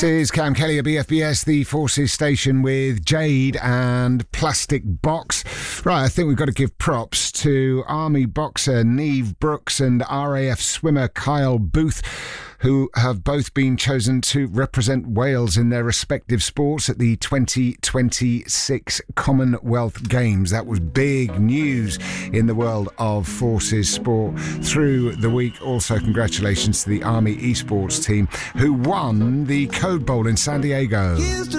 This is Cam Kelly at BFBS, the Forces station with Jade and Plastic Box. Right, I think we've got to give props to Army boxer Neve Brooks and RAF swimmer Kyle Booth, who have both been chosen to represent Wales in their respective sports at the 2026 Commonwealth Games. That was big news in the world of forces sport through the week. Also, congratulations to the Army esports team who won the Code Bowl in San Diego.